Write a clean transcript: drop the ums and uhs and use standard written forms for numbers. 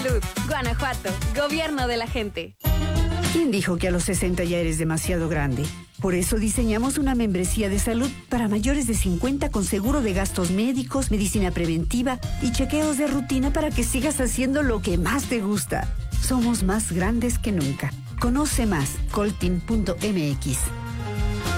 Salud. Guanajuato. Gobierno de la gente. ¿Quién dijo que a los 60 ya eres demasiado grande? Por eso diseñamos una membresía de salud para mayores de 50 con seguro de gastos médicos, medicina preventiva y chequeos de rutina para que sigas haciendo lo que más te gusta. Somos más grandes que nunca. Conoce más, coltin.mx.